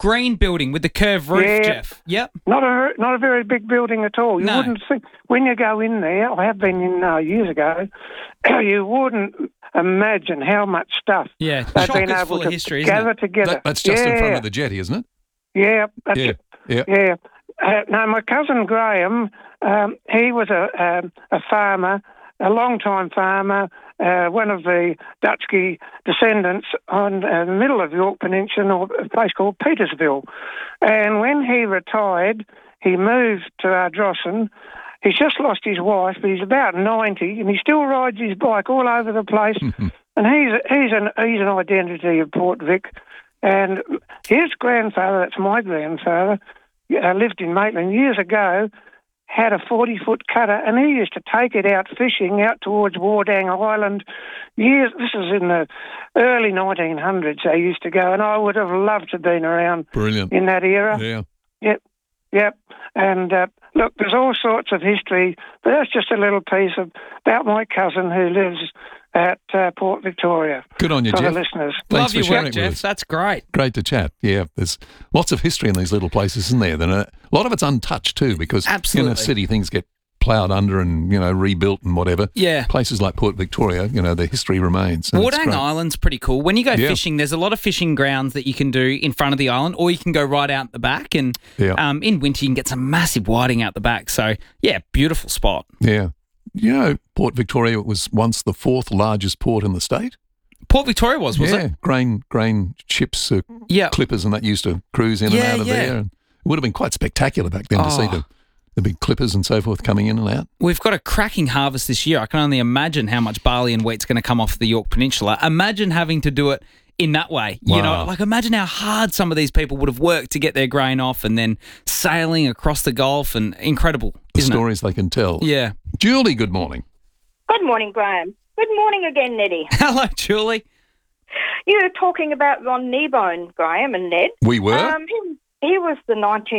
green building with the curved roof, Yeah. Jeff. Yep. Not a very big building at all. You No. wouldn't think, when you go in there, I have been in years ago, you wouldn't imagine how much stuff Yeah. they've been Chockers able full to of history, isn't gather it? together. That's just in front of the jetty, isn't it? Yeah, that's Yeah. it. Yeah. Yeah. No, my cousin Graham, he was a farmer, a long-time farmer, one of the Dutchke descendants on the middle of York Peninsula, or a place called Petersville. And when he retired, he moved to Ardrossan. He's just lost his wife, but he's about 90, and he still rides his bike all over the place. And he's an identity of Port Vic. And his grandfather, that's my grandfather, lived in Maitland years ago, had a 40-foot cutter, and he used to take it out fishing out towards Wardang Island. This is in the early 1900s they used to go, and I would have loved to have been around Brilliant. in that era. Yeah. Yep. And look, there's all sorts of history, but that's just a little piece about my cousin who lives at Port Victoria. Good on you, For Jeff. the listeners. Thanks Love for your sharing work, it with Jeff. us. That's great. Great to chat. Yeah, there's lots of history in these little places, isn't there? Then a lot of it's untouched too, because Absolutely. in a city things get ploughed under and rebuilt and whatever. Yeah. Places like Port Victoria, the history remains. and it's Wardang great. Island's pretty cool. When you go Yeah. fishing, there's a lot of fishing grounds that you can do in front of the island, or you can go right out the back. And Yeah. in winter, you can get some massive whiting out the back. So, yeah, beautiful spot. Yeah. Port Victoria was once the fourth largest port in the state. Port Victoria was yeah, it? grain ships, Yeah. clippers and that used to cruise in and Yeah, out of yeah. there. And it would have been quite spectacular back then to see the big clippers and so forth coming in and out. We've got a cracking harvest this year. I can only imagine how much barley and wheat's going to come off the York Peninsula. Imagine having to do it in that way. Wow. Imagine how hard some of these people would have worked to get their grain off and then sailing across the Gulf, and incredible, The isn't stories they can tell. it? Yeah. Julie, good morning. Good morning, Graham. Good morning again, Neddy. Hello, Julie. You were talking about Ron Kneebone, Graham, and Ned. We were? He was the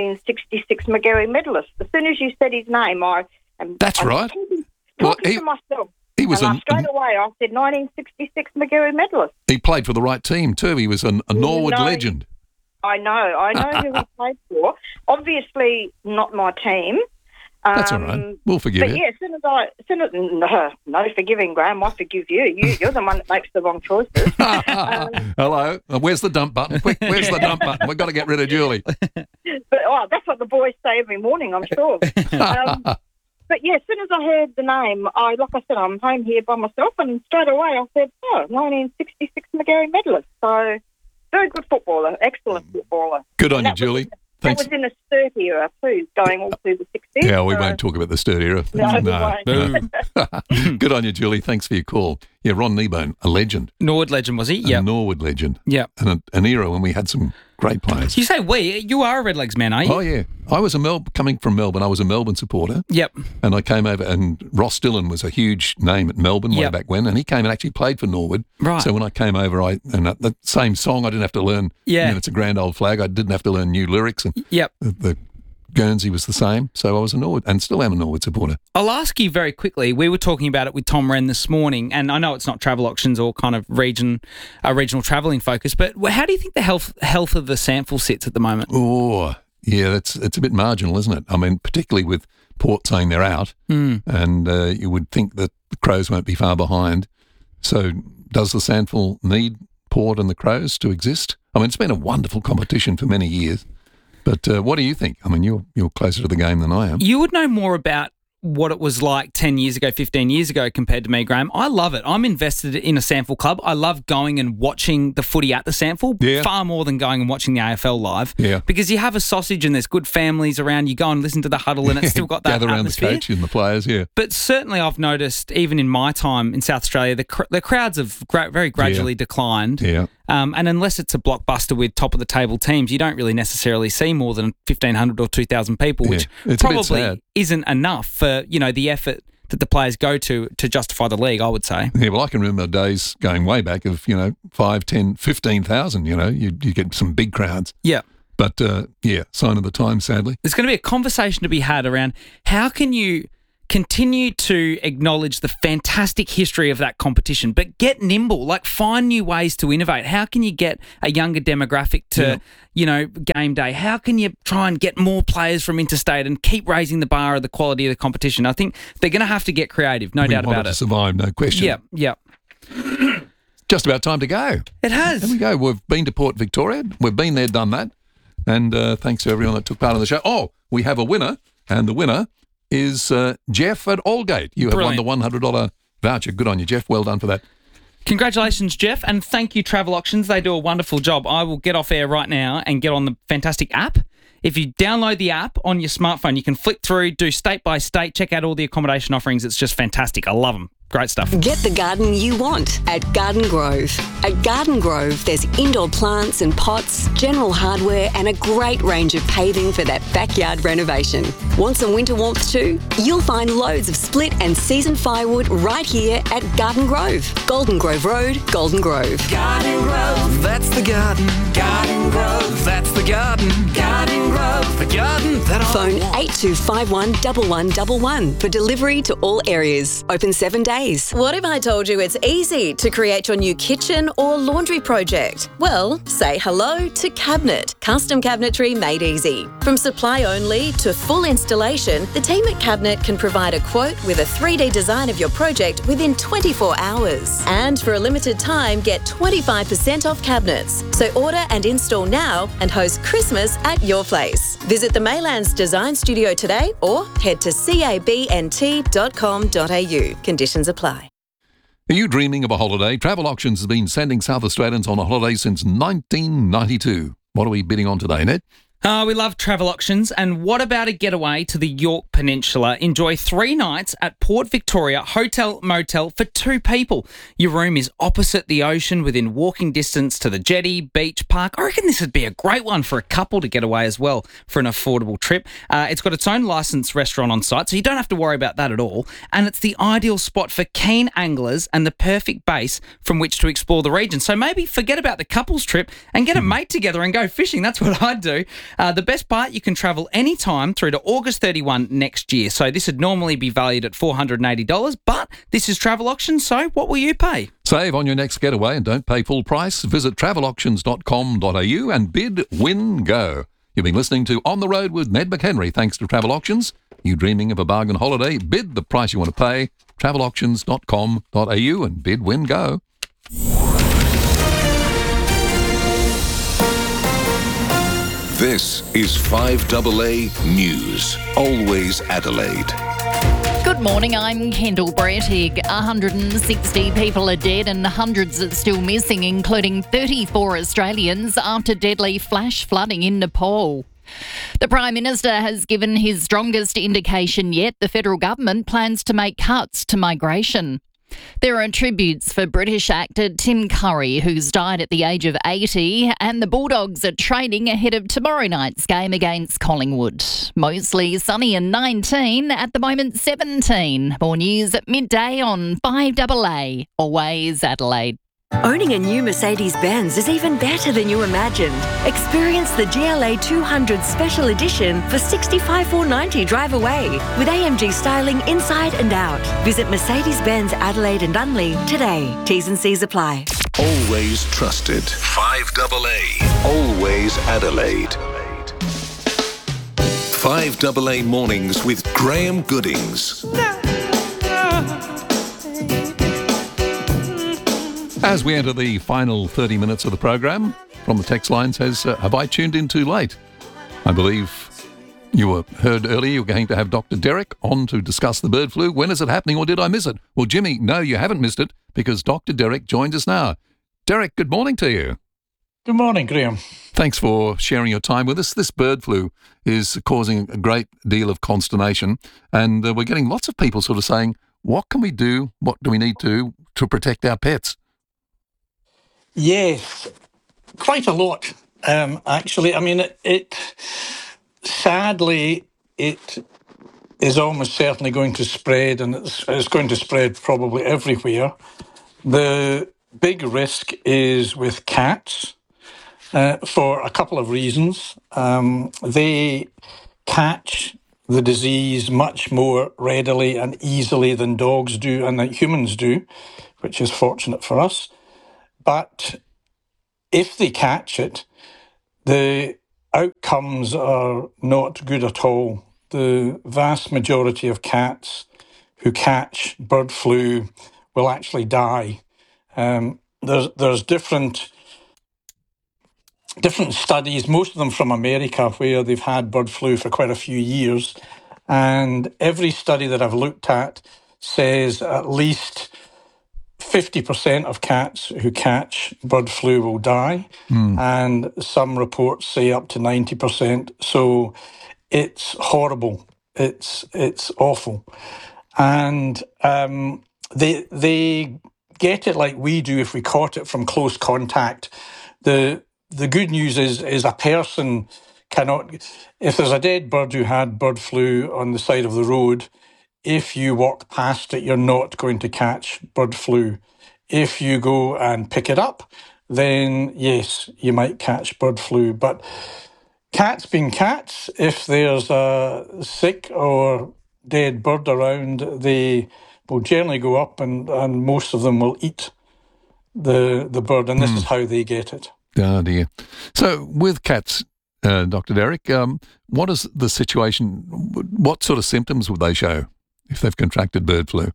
1966 McGarry medalist. As soon as you said his name, That's I right. was Well, talking to myself. He was and straight away, I said 1966 McGarry medalist. he played for the right team too. He was a Norwood No. legend. I know who he played for. Obviously, not my team. That's all right. We'll forgive But you. yeah, no forgiving, Graham. I forgive you. You're the one that makes the wrong choices. Hello. Where's the dump button? Quick, where's the dump button? We've got to get rid of Julie. But that's what the boys say every morning, I'm sure. But yeah, as soon as I heard the name, like I said, I'm home here by myself, and straight away I said, 1966 McGarry medalist. So, very good footballer, excellent footballer. Good on And you, that Julie. That Thanks. was in the Sturt era too, going all through the 60s. Yeah, we so- won't talk about the Sturt era. No, we won't. Good on you, Julie. Thanks for your call. Yeah, Ron Kneebone, a legend. Norwood legend, was he? A Yeah. Norwood legend. Yeah. And an era when we had some great players. You say you are a Redlegs man, are you? Oh, yeah. I was coming from Melbourne. I was a Melbourne supporter. Yep. And I came over, and Ross Dillon was a huge name at Melbourne way Yep. back when, and he came and actually played for Norwood. Right. So when I came over, the same song, I didn't have to learn, Yeah. It's a Grand Old Flag. I didn't have to learn new lyrics, and Yep. the Guernsey was the same. So I was a Norwood, and still am a Norwood supporter. I'll ask you very quickly. We were talking about it with Tom Wren this morning, and I know it's not travel auctions or kind of regional travelling focus, but how do you think the health of the SANFL sits at the moment? Oh, yeah, it's a bit marginal, isn't it? I mean, particularly with Port saying they're out, and you would think that the Crows won't be far behind. So does the SANFL need Port and the Crows to exist? I mean, it's been a wonderful competition for many years. But what do you think? I mean, you're closer to the game than I am. You would know more about what it was like 10 years ago, 15 years ago compared to me, Graham. I love it. I'm invested in a SANFL club. I love going and watching the footy at the SANFL far more than going and watching the AFL live. Yeah. Because you have a sausage and there's good families around. You go and listen to the huddle and it's still got that Gather around atmosphere. the coach and the players, yeah. But certainly I've noticed, even in my time in South Australia, the crowds have very gradually declined. Yeah. And unless it's a blockbuster with top-of-the-table teams, you don't really necessarily see more than 1,500 or 2,000 people, which It's a bit probably sad. isn't enough for, the effort that the players go to justify the league, I would say. Yeah, well, I can remember days going way back of, 5, 10, 15,000, you get some big crowds. Yeah. But, sign of the time, sadly. There's going to be a conversation to be had around how can you continue to acknowledge the fantastic history of that competition, but get nimble, like find new ways to innovate. How can you get a younger demographic to, game day? How can you try and get more players from interstate and keep raising the bar of the quality of the competition? I think they're going to have to get creative, no doubt about it. To survive, no question. Yeah. Just about time to go. It has. There we go. We've been to Port Victoria. We've been there, done that. And thanks to everyone that took part in the show. Oh, we have a winner, and the winner is Jeff at Aldgate. You have won the $100 voucher. Good on you, Jeff. Well done for that. Congratulations, Jeff, and thank you, Travel Auctions. They do a wonderful job. I will get off air right now and get on the fantastic app. If you download the app on your smartphone, you can flick through, do state by state, check out all the accommodation offerings. It's just fantastic. I love them. Great stuff. Get the garden you want at Garden Grove. At Garden Grove, there's indoor plants and pots, general hardware, and a great range of paving for that backyard renovation. Want some winter warmth too? You'll find loads of split and season firewood right here at Garden Grove. Golden Grove Road, Golden Grove. Garden Grove, that's the garden. Garden Grove, that's the garden. Garden Grove, the garden that I Phone want. 8251 1111 for delivery to all areas. Open 7 days. What if I told you it's easy to create your new kitchen or laundry project? Well, say hello to Cabinet. Custom cabinetry made easy. From supply only to full installation, the team at Cabinet can provide a quote with a 3D design of your project within 24 hours. And for a limited time, get 25% off cabinets. So order and install now and host Christmas at your place. Visit the Maylands Design Studio today or head to cabnt.com.au. Conditions apply. Are you dreaming of a holiday? Travel Auctions has been sending South Australians on a holiday since 1992. What are we bidding on today, Ned? We love Travel Auctions. And what about a getaway to the Yorke Peninsula? Enjoy 3 nights at Port Victoria Hotel Motel for 2 people. Your room is opposite the ocean within walking distance to the jetty, beach, park. I reckon this would be a great one for a couple to get away as well for an affordable trip. It's got its own licensed restaurant on site, so you don't have to worry about that at all. And it's the ideal spot for keen anglers and the perfect base from which to explore the region. So maybe forget about the couples trip and get a mate together and go fishing. That's what I'd do. The best part, you can travel anytime through to August 31 next year. So this would normally be valued at $480, but this is Travel Auctions, so what will you pay? Save on your next getaway and don't pay full price. Visit travelauctions.com.au and bid, win, go. You've been listening to On the Road with Ned McHenry, thanks to Travel Auctions. You dreaming of a bargain holiday? Bid the price you want to pay. travelauctions.com.au and bid, win, go. This is 5AA News, always Adelaide. Good morning, I'm Kendall Brettig. 160 people are dead and hundreds are still missing, including 34 Australians after deadly flash flooding in Nepal. The Prime Minister has given his strongest indication yet the federal government plans to make cuts to migration. There are tributes for British actor Tim Curry, who's died at the age of 80, and the Bulldogs are training ahead of tomorrow night's game against Collingwood. Mostly sunny and 19, at the moment 17. More news at midday on 5AA, always Adelaide. Owning a new Mercedes-Benz is even better than you imagined. Experience the GLA 200 Special Edition for $65,490 drive away with AMG styling inside and out. Visit Mercedes-Benz Adelaide and Unley today. T's and C's apply. Always trusted. 5AA, always Adelaide. 5AA Mornings with Graham Goodings. As we enter the final 30 minutes of the program, from the text line says, have I tuned in too late? I believe you were heard earlier you're going to have Dr. Derek on to discuss the bird flu. When is it happening, or did I miss it? Well, Jimmy, no, you haven't missed it, because Dr. Derek joins us now. Derek, good morning to you. Good morning, Graham. Thanks for sharing your time with us. This bird flu is causing a great deal of consternation, and we're getting lots of people sort of saying, what can we do? What do we need to protect our pets? Yes, quite a lot, actually. I mean, sadly, it is almost certainly going to spread, and it's going to spread probably everywhere. The big risk is with cats for a couple of reasons. They catch the disease much more readily and easily than dogs do and that humans do, which is fortunate for us. But if they catch it, the outcomes are not good at all. The vast majority of cats who catch bird flu will actually die. There's different studies, most of them from America, where they've had bird flu for quite a few years. And every study that I've looked at says at least 50% of cats who catch bird flu will die. And some reports say up to 90%. So it's horrible. It's awful. And they get it like we do if we caught it from close contact. The good news is a person cannot, if there's a dead bird who had bird flu on the side of the road, if you walk past it, you're not going to catch bird flu. If you go and pick it up, then yes, you might catch bird flu. But cats being cats, if there's a sick or dead bird around, they will generally go up and most of them will eat the bird, and this is how they get it. Oh dear. So with cats, Dr. Derek, what is the situation? What sort of symptoms would they show if they've contracted bird flu?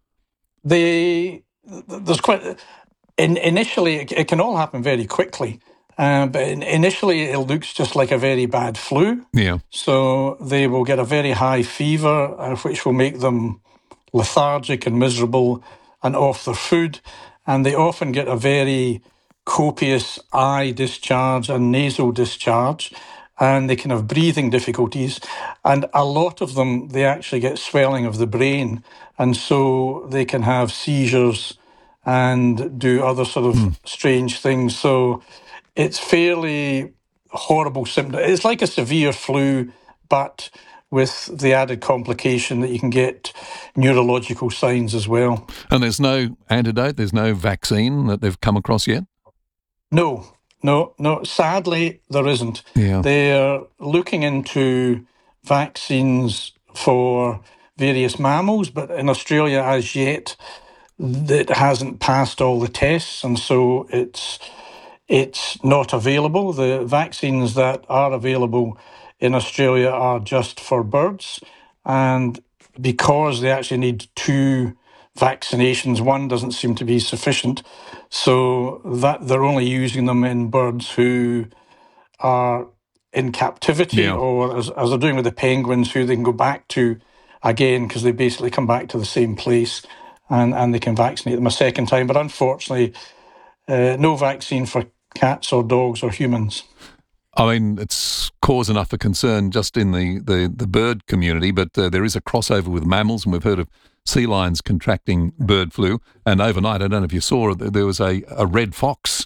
There's quite. Initially, it can all happen very quickly. But initially, it looks just like a very bad flu. Yeah. So they will get a very high fever, which will make them lethargic and miserable and off their food. And they often get a very copious eye discharge and nasal discharge. And they can have breathing difficulties. And a lot of them, they actually get swelling of the brain. And so they can have seizures and do other sort of strange things. So it's fairly horrible symptom. It's like a severe flu, but with the added complication that you can get neurological signs as well. And there's no antidote, there's no vaccine that they've come across yet? No. Sadly, there isn't. Yeah. They're looking into vaccines for various mammals, but in Australia, as yet, it hasn't passed all the tests, and so it's not available. The vaccines that are available in Australia are just for birds, and because they actually need 2 vaccinations, one doesn't seem to be sufficient, so that they're only using them in birds who are in captivity, or as they're doing with the penguins, who they can go back to again because they basically come back to the same place and they can vaccinate them a second time. But unfortunately, no vaccine for cats or dogs or humans. I mean, it's cause enough for concern just in the bird community, but there is a crossover with mammals, and we've heard of sea lions contracting bird flu. And overnight, I don't know if you saw, there was a red fox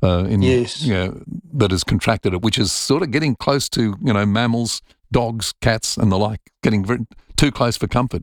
that has contracted it, which is sort of getting close to, mammals, dogs, cats and the like, getting too close for comfort.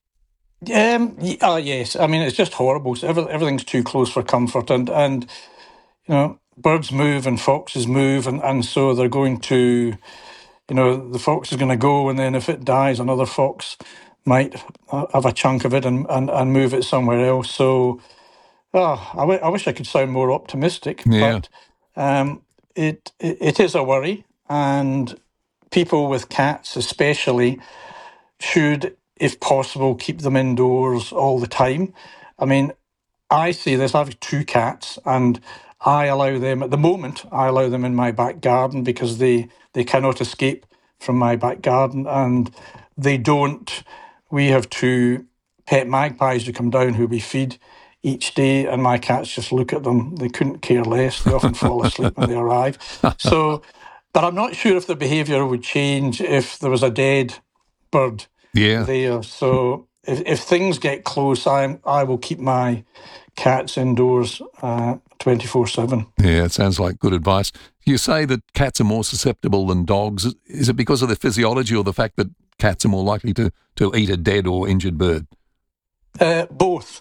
Yes. I mean, it's just horrible. So everything's too close for comfort, and birds move and foxes move, and so they're going to, the fox is going to go, and then if it dies, another fox might have a chunk of it and move it somewhere else. So, I wish I could sound more optimistic, but it is a worry, and people with cats especially should, if possible, keep them indoors all the time. I mean, I see this. I have 2 cats, and I allow them, at the moment, in my back garden because they cannot escape from my back garden, and they don't. We have 2 pet magpies who come down who we feed each day, and my cats just look at them. They couldn't care less. They often fall asleep when they arrive. So, but I'm not sure if their behaviour would change if there was a dead bird there. So if things get close, I will keep my cats indoors 24/7. Yeah, it sounds like good advice. You say that cats are more susceptible than dogs. Is it because of their physiology or the fact that cats are more likely to eat a dead or injured bird? Both.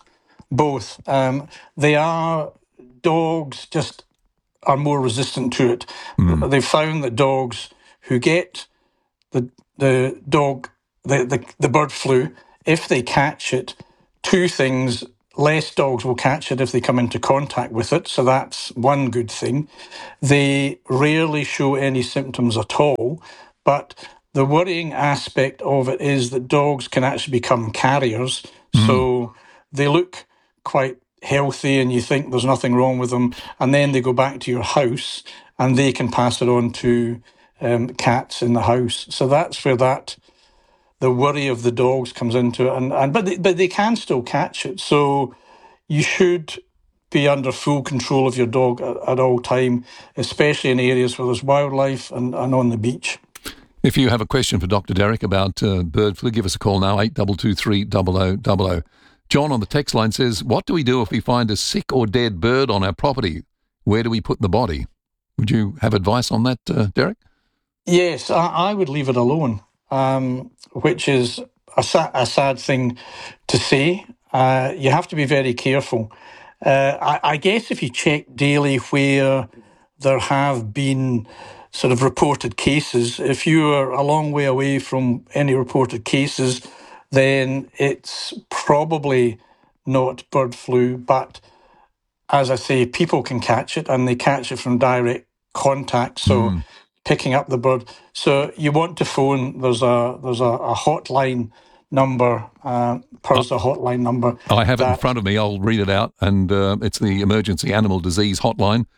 Dogs just are more resistant to it. They've found that dogs who get the dog the bird flu, if they catch it, two things. Less dogs will catch it if they come into contact with it, so that's one good thing. They rarely show any symptoms at all, but the worrying aspect of it is that dogs can actually become carriers. So they look quite healthy and you think there's nothing wrong with them, and then they go back to your house and they can pass it on to cats in the house. So that's where the worry of the dogs comes into it, but they can still catch it. So you should be under full control of your dog at all time, especially in areas where there's wildlife and on the beach. If you have a question for Dr. Derek about bird flu, give us a call now, 8223 0000. John on the text line says, what do we do if we find a sick or dead bird on our property? Where do we put the body? Would you have advice on that, Derek? Yes, I would leave it alone, which is a sad thing to say. You have to be very careful. I guess if you check daily where there have been sort of reported cases, if you are a long way away from any reported cases, then it's probably not bird flu. But as I say, people can catch it, and they catch it from direct contact. So picking up the bird. So you want to phone. There's a hotline number. PIRS a hotline number. I have it in front of me. I'll read it out, and it's the Emergency Animal Disease Hotline,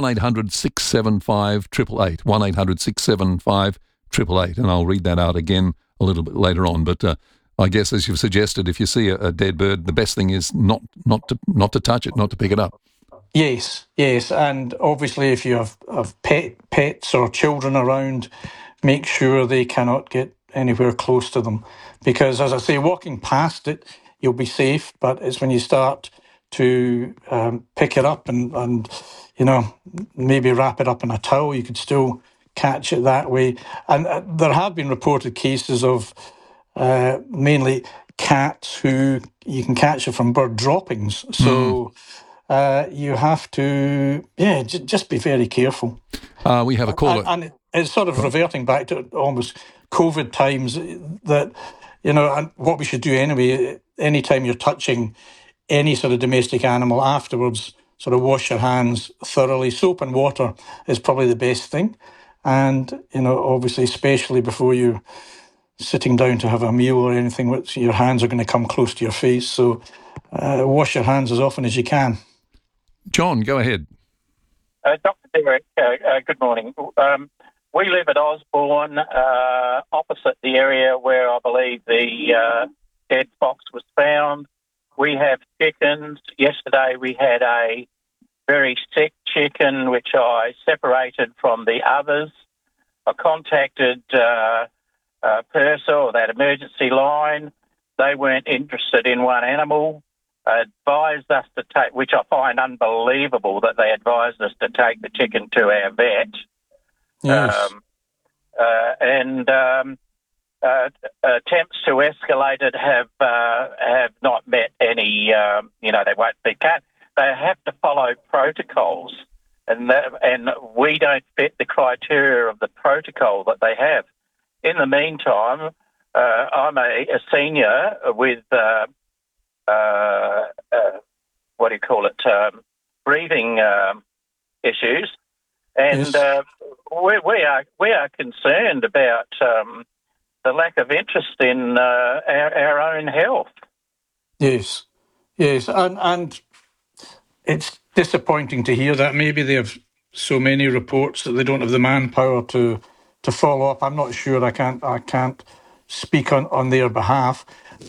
1-800-675-888, 1-800-675-888, and I'll read that out again a little bit later on. But I guess, as you've suggested, if you see a dead bird, the best thing is not to touch it, not to pick it up. Yes, and obviously if you have pets or children around, make sure they cannot get anywhere close to them, because, as I say, walking past it, you'll be safe, but it's when you start to pick it up and maybe wrap it up in a towel, you could still catch it that way. And there have been reported cases of mainly cats who you can catch it from bird droppings. So you have to, just be very careful. We have a caller. And it's sort of reverting back to almost COVID times that, and what we should do anyway, anytime you're touching any sort of domestic animal afterwards, sort of wash your hands thoroughly. Soap and water is probably the best thing. And, obviously, especially before you're sitting down to have a meal or anything, which your hands are going to come close to your face. So wash your hands as often as you can. John, go ahead. Dr. Derek, good morning. We live at Osborne, opposite the area where I believe the dead fox was found. We have chickens. Yesterday we had a very sick chicken, which I separated from the others. I contacted PIRSA, or that emergency line. They weren't interested in one animal. Advised us to take, which I find unbelievable, that they advised us to take the chicken to our vet. Yes. Attempts to escalate it have not met any. They won't be cut. They have to follow protocols, and we don't fit the criteria of the protocol that they have. In the meantime, I'm a senior with breathing issues, and Yes. we are concerned about the lack of interest in our own health. Yes, and it's disappointing to hear that. Maybe they have so many reports that they don't have the manpower to follow up. I'm not sure. I can't speak on their behalf.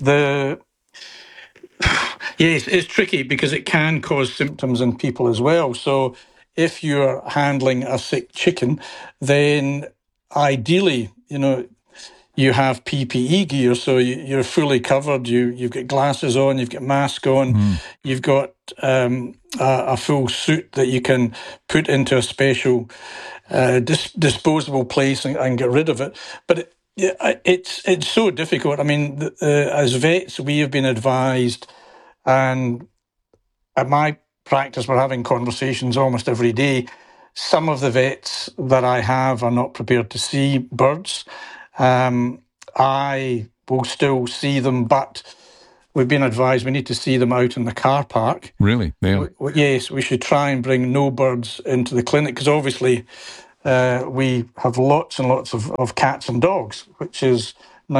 Yes, it's tricky because it can cause symptoms in people as well. So if you're handling a sick chicken, then ideally, you have PPE gear, so you're fully covered. You've got glasses on, you've got mask on, you've got a full suit that you can put into a special disposable place and get rid of it. But it's so difficult. I mean, as vets, we have been advised, and at my practice, we're having conversations almost every day. Some of the vets that I have are not prepared to see birds. I we'll still see them, but we've been advised we need to see them out in the car park. Really? Yeah. Yes, we should try and bring no birds into the clinic, because obviously we have lots and lots of cats and dogs, which is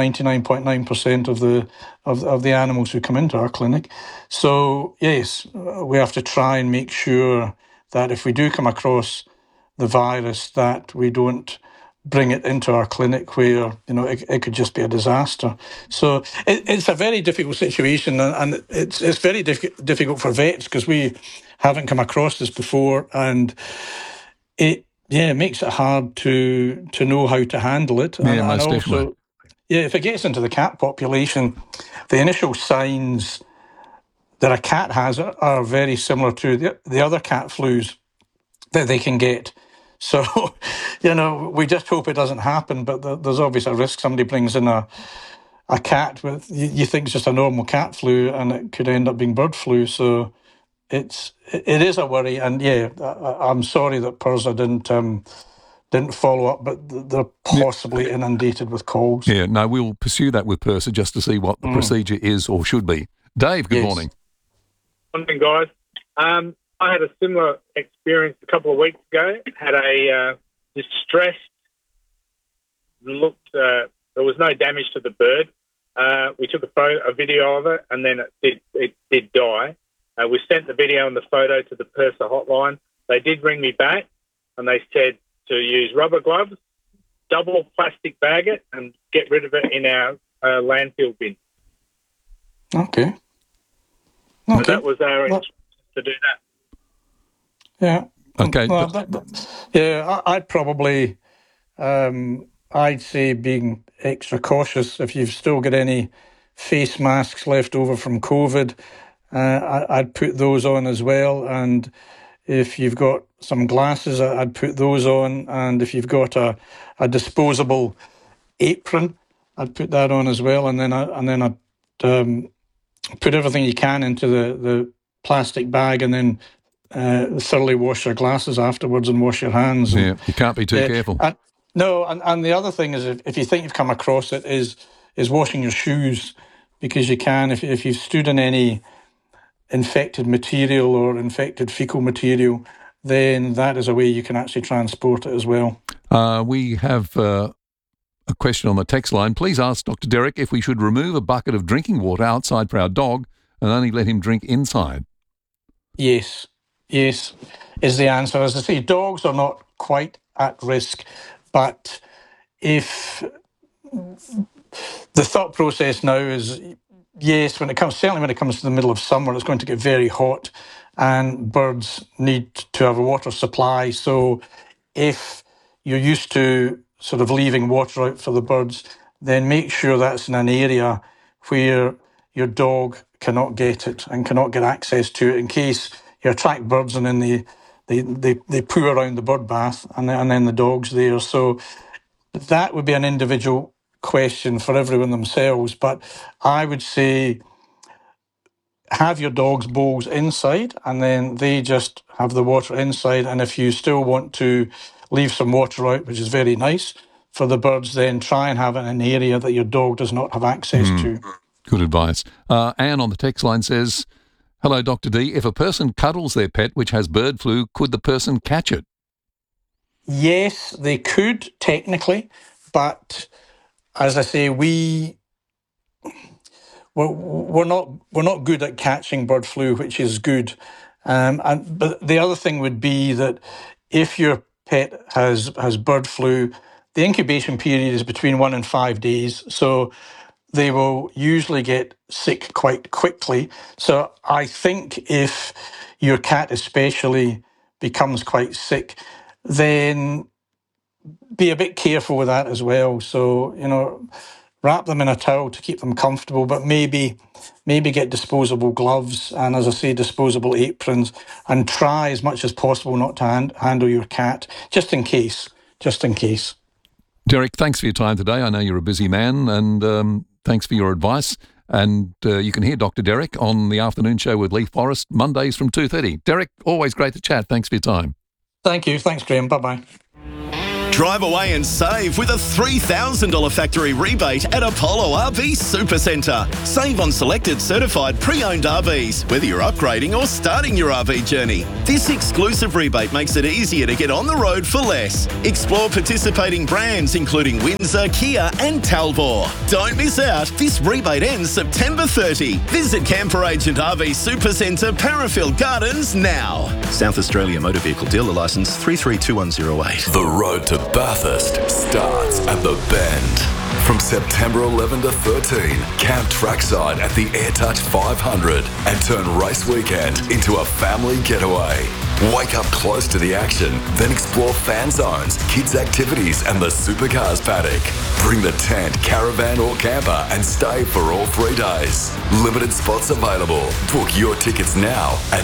99.9% of the animals who come into our clinic. So yes, we have to try and make sure that if we do come across the virus, that we don't bring it into our clinic where, you know, it could just be a disaster. So it's a very difficult situation, and it's very difficult for vets, because we haven't come across this before, and it makes it hard to know how to handle it. Yeah, and most also, definitely. yeah, if it gets into the cat population, the initial signs that a cat has are very similar to the other cat flus that they can get. So, you know, we just hope it doesn't happen, but there's always a risk somebody brings in a cat with, you think it's just a normal cat flu, and it could end up being bird flu. So it is a worry, and yeah, I'm sorry that PIRSA didn't follow up, but they're possibly inundated with calls. Yeah, no, we'll pursue that with PIRSA just to see what the procedure is or should be. Dave, good morning. Morning, guys. I had a similar experience a couple of weeks ago. Had a distressed look. There was no damage to the bird. We took a video of it, and then it did die. We sent the video and the photo to the PIRSA hotline. They did ring me back, and they said to use rubber gloves, double plastic bag it, and get rid of it in our landfill bin. Okay. So that was our instruction to do that. Yeah. Okay. Well, I'd probably, I'd say being extra cautious. If you've still got any face masks left over from COVID, I'd put those on as well. And if you've got some glasses, I'd put those on. And if you've got a disposable apron, I'd put that on as well. And then I'd put everything you can into the plastic bag, and then thoroughly wash your glasses afterwards and wash your hands. Yeah, you can't be too careful. And the other thing is, if you think you've come across it, is washing your shoes, because you can, if you've stood in any infected material or infected fecal material, then that is a way you can actually transport it as well. We have a question on the text line. Please ask Dr. Derek if we should remove a bucket of drinking water outside for our dog and only let him drink inside. Yes, is the answer. As I say, dogs are not quite at risk, but if the thought process now is, yes, certainly when it comes to the middle of summer, it's going to get very hot, and birds need to have a water supply. So if you're used to sort of leaving water out for the birds, then make sure that's in an area where your dog cannot get it and cannot get access to it, in case you attract birds and then they poo around the bird bath, and then the dog's there. So that would be an individual question for everyone themselves. But I would say have your dog's bowls inside, and then they just have the water inside. And if you still want to leave some water out, which is very nice for the birds, then try and have it in an area that your dog does not have access to. Good advice. Anne on the text line says, hello, Dr. D. If a person cuddles their pet which has bird flu, could the person catch it? Yes, they could technically, but as I say, we're not good at catching bird flu, which is good. But the other thing would be that if your pet has bird flu, the incubation period is between 1 and 5 days. So they will usually get sick quite quickly. So I think if your cat especially becomes quite sick, then be a bit careful with that as well. So, you know, wrap them in a towel to keep them comfortable, but maybe get disposable gloves and, as I say, disposable aprons, and try as much as possible not to handle your cat, just in case. Derek, thanks for your time today. I know you're a busy man, and thanks for your advice. And you can hear Dr. Derek on the afternoon show with Leaf Forest, Mondays from 2:30. Derek, always great to chat. Thanks for your time. Thank you. Thanks, Graham. Bye-bye. Drive away and save with a $3,000 factory rebate at Apollo RV Supercentre. Save on selected certified pre-owned RVs, whether you're upgrading or starting your RV journey. This exclusive rebate makes it easier to get on the road for less. Explore participating brands including Windsor, Kia and Talbot. Don't miss out. This rebate ends September 30. Visit Camper Agent RV Supercentre, Parafield Gardens now. South Australia Motor Vehicle Dealer Licence 332108. The road to Bathurst starts at the Bend. From September 11 to 13, camp trackside at the AirTouch 500 and turn race weekend into a family getaway. Wake up close to the action, then explore fan zones, kids' activities and the supercars paddock. Bring the tent, caravan or camper and stay for all 3 days. Limited spots available. Book your tickets now at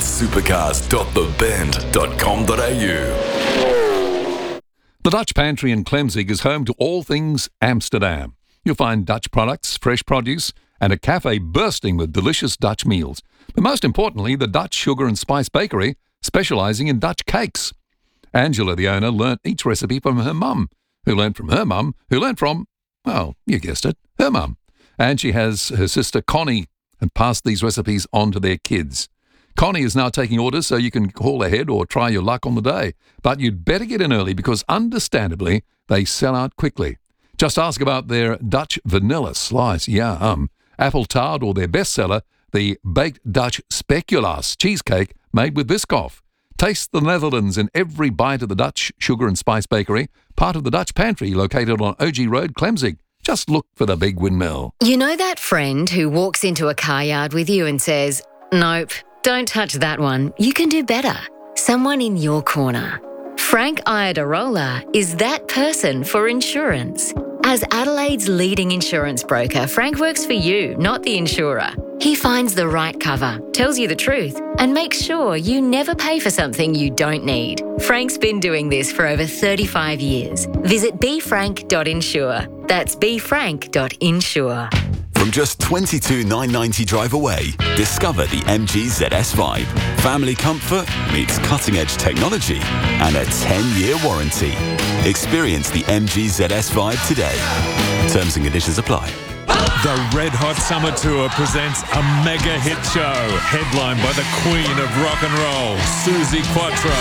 supercars.thebend.com.au. The Dutch Pantry in Klemzig is home to all things Amsterdam. You'll find Dutch products, fresh produce, and a cafe bursting with delicious Dutch meals. But most importantly, the Dutch Sugar and Spice Bakery, specialising in Dutch cakes. Angela, the owner, learnt each recipe from her mum, who learnt from her mum, who learnt from, well, you guessed it, her mum. And she has her sister Connie and passed these recipes on to their kids. Connie is now taking orders so you can call ahead or try your luck on the day. But you'd better get in early because, understandably, they sell out quickly. Just ask about their Dutch vanilla slice, apple tart, or their bestseller, the baked Dutch speculaas cheesecake made with Biscoff. Taste the Netherlands in every bite of the Dutch Sugar and Spice Bakery, part of the Dutch Pantry located on OG Road, Klemzig. Just look for the big windmill. You know that friend who walks into a car yard with you and says, "Nope, don't touch that one. You can do better." Someone in your corner. Frank Iadarola is that person for insurance. As Adelaide's leading insurance broker, Frank works for you, not the insurer. He finds the right cover, tells you the truth, and makes sure you never pay for something you don't need. Frank's been doing this for over 35 years. Visit befrank.insure. That's befrank.insure. From just $22,990 drive away, discover the MG ZS5. Family comfort meets cutting-edge technology and a 10-year warranty. Experience the MG ZS5 today. Terms and conditions apply. The Red Hot Summer Tour presents a mega hit show, headlined by the Queen of Rock and Roll, Suzi Quatro,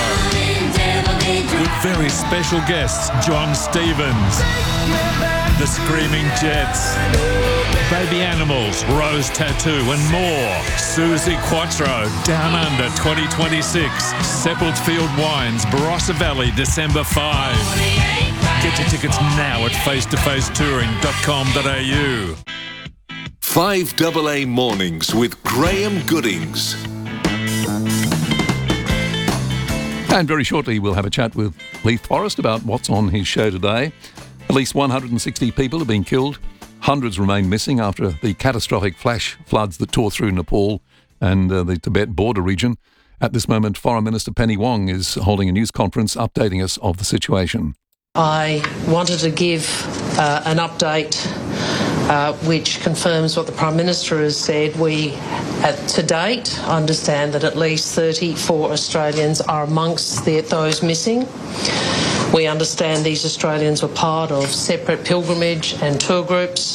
with very special guests John Stevens, the Screaming Jets, Baby Animals, Rose Tattoo and more. Suzi Quatro, Down Under 2026, Seppeltfield Wines, Barossa Valley, December 5. Get your tickets now at facetofacetouring.com.au. 5AA Mornings with Graham Goodings. And very shortly we'll have a chat with Leith Forrest about what's on his show today. At least 160 people have been killed. Hundreds remain missing after the catastrophic flash floods that tore through Nepal and the Tibet border region. At this moment, Foreign Minister Penny Wong is holding a news conference updating us of the situation. I wanted to give an update which confirms what the Prime Minister has said. We, to date, understand that at least 34 Australians are amongst those missing. We understand these Australians were part of separate pilgrimage and tour groups.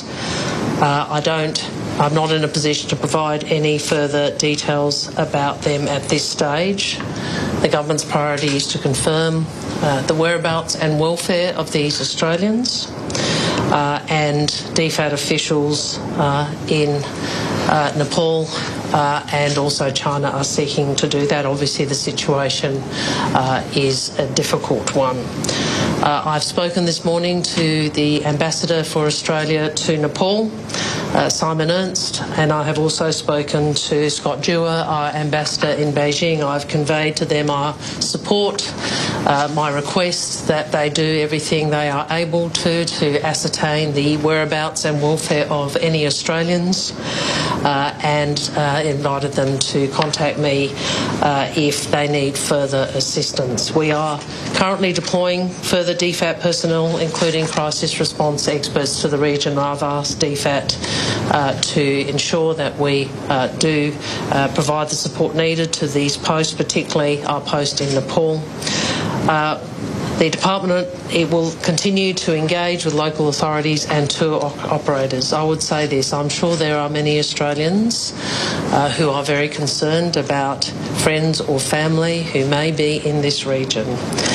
I'm not in a position to provide any further details about them at this stage. The government's priority is to confirm the whereabouts and welfare of these Australians, and DFAT officials in Nepal and also China are seeking to do that. Obviously, the situation is a difficult one. I've spoken this morning to the Ambassador for Australia to Nepal, Simon Ernst, and I have also spoken to Scott Dewar, our Ambassador in Beijing. I've conveyed to them our support, my request that they do everything they are able to ascertain the whereabouts and welfare of any Australians, and invited them to contact me if they need further assistance. We are currently deploying further DFAT personnel, including crisis response experts, to the region. I've asked DFAT to ensure that we do provide the support needed to these posts, particularly our post in Nepal. The department it will continue to engage with local authorities and tour operators. I would say this, I'm sure there are many Australians who are very concerned about friends or family who may be in this region.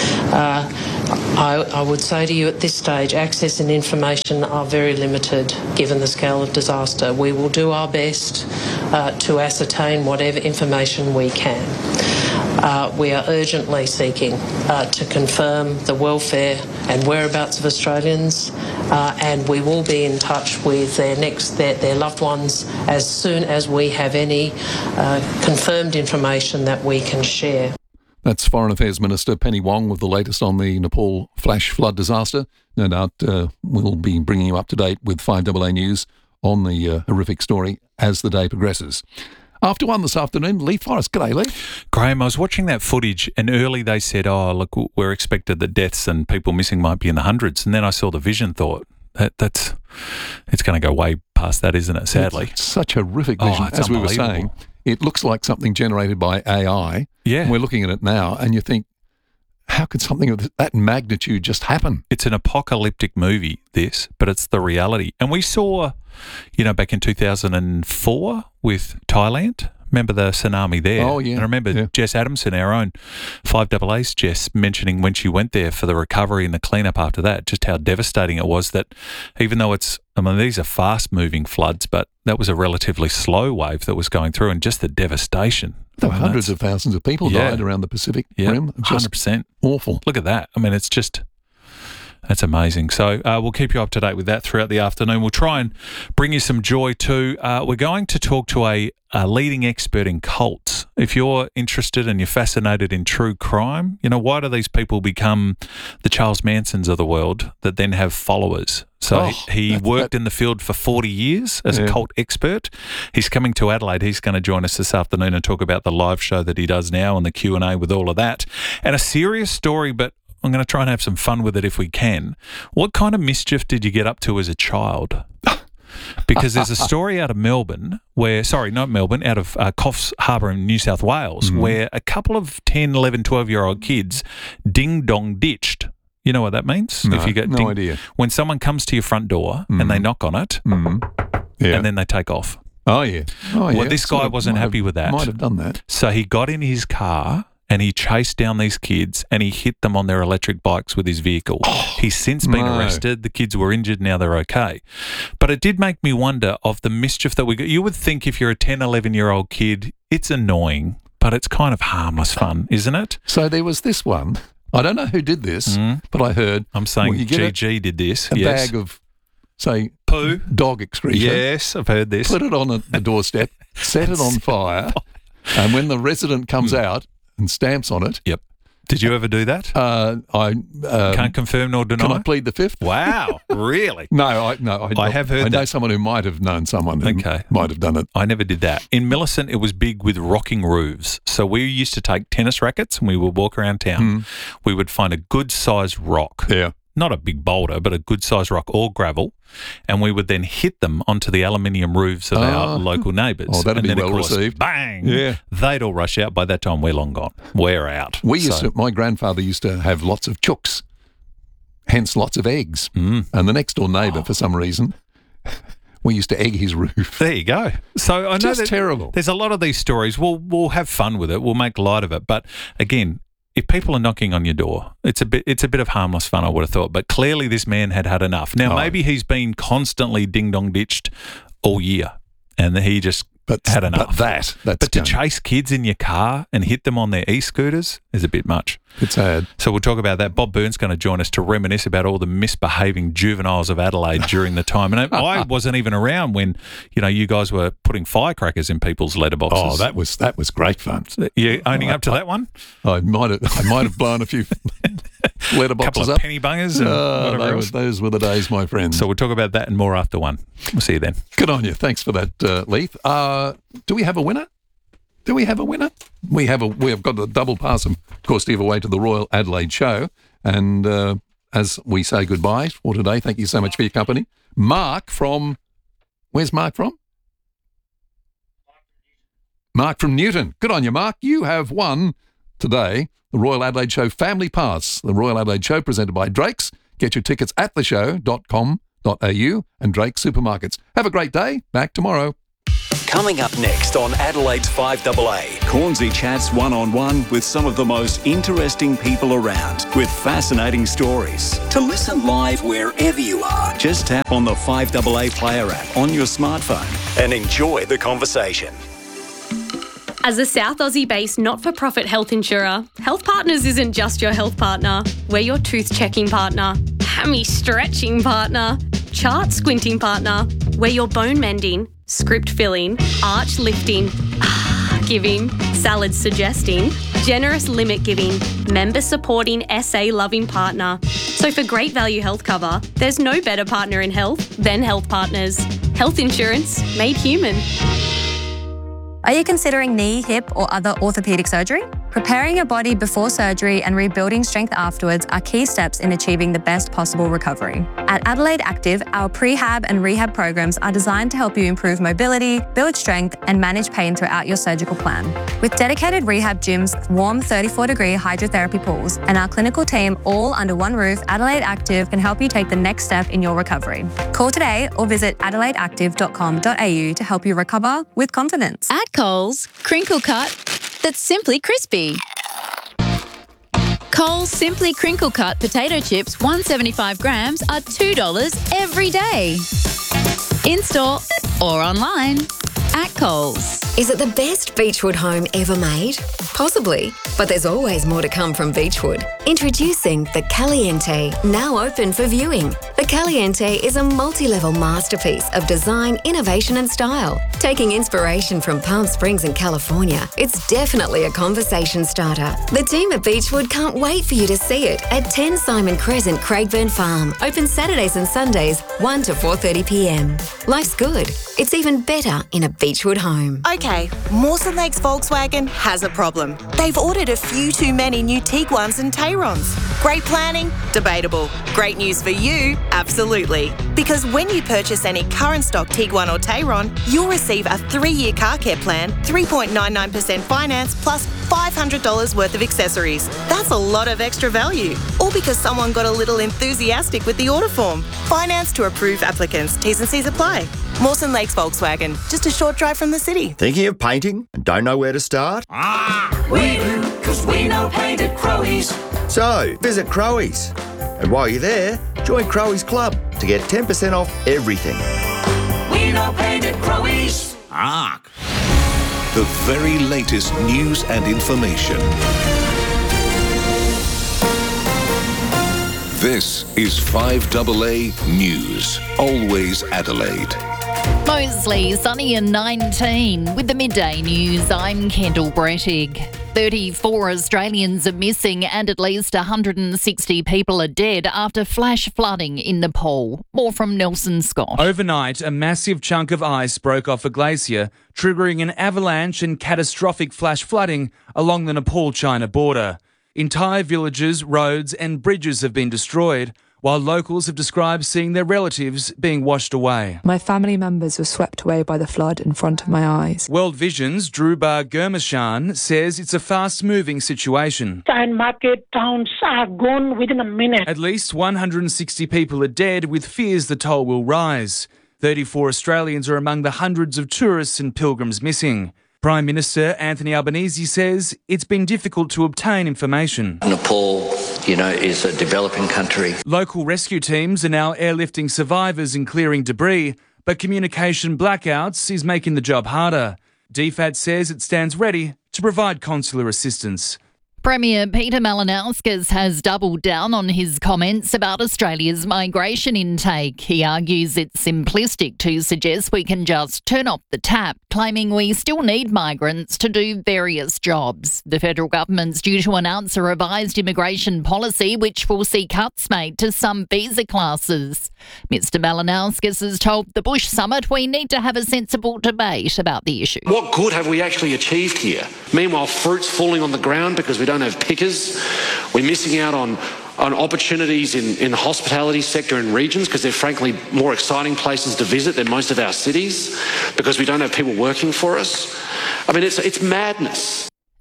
I would say to you at this stage, access and information are very limited given the scale of disaster. We will do our best to ascertain whatever information we can. We are urgently seeking to confirm the welfare and whereabouts of Australians, and we will be in touch with their loved ones as soon as we have any confirmed information that we can share. That's Foreign Affairs Minister Penny Wong with the latest on the Nepal flash flood disaster. No doubt we'll be bringing you up to date with 5AA News on the horrific story as the day progresses. After 1 this afternoon, Leith Forrest. G'day, Leith. Graham, I was watching that footage and early they said, oh, look, we're expected that deaths and people missing might be in the hundreds. And then I saw the vision, thought, it's going to go way past that, isn't it, sadly? It's such a horrific vision. It's as we were saying, it looks like something generated by AI. Yeah. And we're looking at it now and you think, how could something of that magnitude just happen? It's an apocalyptic movie, this, but it's the reality. And we saw, back in 2004 with Thailand, remember the tsunami there? Oh, yeah. And I remember Jess Adamson, our own 5AA's Jess, mentioning when she went there for the recovery and the cleanup after that, just how devastating it was that even though these are fast-moving floods, but that was a relatively slow wave that was going through and just the devastation. There were hundreds of thousands of people died around the Pacific Rim. Just 100%. Awful. Look at that. I mean, that's amazing. So we'll keep you up to date with that throughout the afternoon. We'll try and bring you some joy too. We're going to talk to a leading expert in cults. If you're interested and you're fascinated in true crime, why do these people become the Charles Mansons of the world that then have followers? So he worked in the field for 40 years as a cult expert. He's coming to Adelaide. He's going to join us this afternoon and talk about the live show that he does now and the Q&A with all of that. And a serious story, but I'm going to try and have some fun with it if we can. What kind of mischief did you get up to as a child? Because there's a story out of Melbourne out of Coffs Harbour in New South Wales, where a couple of 10, 11, 12-year-old kids ding-dong ditched. You know what that means? No, if you get no idea. When someone comes to your front door and they knock on it and then they take off. Oh, yeah. Well, this guy wasn't happy with that. Might have done that. So he got in his car and he chased down these kids and he hit them on their electric bikes with his vehicle. He's since been arrested. The kids were injured. Now they're okay. But it did make me wonder of the mischief that we got. You would think if you're a 10, 11-year-old kid, it's annoying, but it's kind of harmless fun, isn't it? So there was this one. I don't know who did this, but I heard. I'm saying GG did this. A bag of, say, poo, dog excreta. Yes, I've heard this. Put it on the doorstep, set it on fire, and when the resident comes out and stamps on it. Yep. Did you ever do that? I can't confirm nor deny. Can I plead the fifth? Wow, really? No, I have heard. I know someone who might have known someone who might have done it. I never did that. In Millicent, it was big with rocking roofs. So we used to take tennis rackets and we would walk around town. We would find a good-sized rock. Yeah. Not a big boulder, but a good-sized rock or gravel, and we would then hit them onto the aluminium roofs of our local neighbours. Oh, that'd and be then, well of course, received. Bang! Yeah. They'd all rush out. By that time, we're long gone. We're out. My grandfather used to have lots of chooks, hence lots of eggs. And the next door neighbour, for some reason, we used to egg his roof. There you go. So I know Just that terrible. There's a lot of these stories. We'll have fun with it. We'll make light of it. But again, if people are knocking on your door, it's a bit of harmless fun, I would have thought. But clearly this man had enough. Now, maybe he's been constantly ding-dong ditched all year and he just had enough. But to chase kids in your car and hit them on their e-scooters is a bit much. It's sad. So we'll talk about that. Bob Byrne's going to join us to reminisce about all the misbehaving juveniles of Adelaide during the time. And I wasn't even around when, you guys were putting firecrackers in people's letterboxes. Oh, that was great fun. You owning up to that one? I might have blown a few letterboxes couple of up. penny bungers and whatever else. Those were the days, my friend. So we'll talk about that and more after 1. We'll see you then. Good on you. Thanks for that, Leith. Do we have a winner? We have got a double pass, of course, to give away to the Royal Adelaide Show. And as we say goodbye for today, thank you so much for your company. Mark from... Where's Mark from? Mark from Newton. Good on you, Mark. You have won today, the Royal Adelaide Show Family Pass. The Royal Adelaide Show presented by Drake's. Get your tickets at theshow.com.au and Drake's Supermarkets. Have a great day. Back tomorrow. Coming up next on Adelaide's 5AA, Cornsey chats one-on-one with some of the most interesting people around with fascinating stories. To listen live wherever you are, just tap on the 5AA Player app on your smartphone and enjoy the conversation. As a South Aussie-based not-for-profit health insurer, Health Partners isn't just your health partner. We're your tooth-checking partner, hammy-stretching partner, chart-squinting partner. We're your bone-mending, script-filling, arch-lifting, giving, salad-suggesting, generous limit-giving, member-supporting, SA-loving partner. So for great value health cover, there's no better partner in health than Health Partners. Health insurance made human. Are you considering knee, hip, or other orthopaedic surgery? Preparing your body before surgery and rebuilding strength afterwards are key steps in achieving the best possible recovery. At Adelaide Active, our prehab and rehab programs are designed to help you improve mobility, build strength, and manage pain throughout your surgical plan. With dedicated rehab gyms, warm 34-degree hydrotherapy pools, and our clinical team all under one roof, Adelaide Active can help you take the next step in your recovery. Call today or visit adelaideactive.com.au to help you recover with confidence. At Coles, crinkle cut that's simply crispy. Coles Simply Crinkle Cut potato chips, 175 grams, are $2 every day. In-store or online at Coles. Is it the best Beechwood home ever made? Possibly, but there's always more to come from Beechwood. Introducing the Caliente, now open for viewing. The Caliente is a multi-level masterpiece of design, innovation and style. Taking inspiration from Palm Springs in California, it's definitely a conversation starter. The team at Beechwood can't wait for you to see it at 10 Simon Crescent, Craigburn Farm. Open Saturdays and Sundays, 1 to 4:30 p.m. Life's good. It's even better in a Beechwood home. Okay, Mawson Lakes Volkswagen has a problem. They've ordered a few too many new Tiguans and Tayrons. Great planning? Debatable. Great news for you? Absolutely. Because when you purchase any current stock Tiguan or Tayron, you'll receive a 3-year car care plan, 3.99% finance, plus $500 worth of accessories. That's a lot of extra value. All because someone got a little enthusiastic with the order form. Finance to approved applicants. T's and C's apply. Mawson Lakes Volkswagen, just a short drive from the city. Thinking of painting and don't know where to start? We do, because we know paint at Crowies. So, visit Crowies. And while you're there, join Crowies Club to get 10% off everything. We know paint at Crowies. The very latest news and information. This is 5AA News. Always Adelaide. Mostly sunny and 19. With the midday news, I'm Kendall Brettig. 34 Australians are missing and at least 160 people are dead after flash flooding in Nepal. More from Nelson Scott. Overnight, a massive chunk of ice broke off a glacier, triggering an avalanche and catastrophic flash flooding along the Nepal-China border. Entire villages, roads and bridges have been destroyed, while locals have described seeing their relatives being washed away. My family members were swept away by the flood in front of my eyes. World Vision's Dhruba Gurmashan says it's a fast-moving situation. And market towns are gone within a minute. At least 160 people are dead, with fears the toll will rise. 34 Australians are among the hundreds of tourists and pilgrims missing. Prime Minister Anthony Albanese says it's been difficult to obtain information. Nepal, is a developing country. Local rescue teams are now airlifting survivors and clearing debris, but communication blackouts is making the job harder. DFAT says it stands ready to provide consular assistance. Premier Peter Malinauskas has doubled down on his comments about Australia's migration intake. He argues it's simplistic to suggest we can just turn off the tap, claiming we still need migrants to do various jobs. The federal government's due to announce a revised immigration policy which will see cuts made to some visa classes. Mr Malinauskas has told the Bush Summit we need to have a sensible debate about the issue. What good have we actually achieved here? Meanwhile, fruit's falling on the ground because we don't have pickers. We're missing out on opportunities in the hospitality sector in regions because they're frankly more exciting places to visit than most of our cities because we don't have people working for us. I mean, it's madness.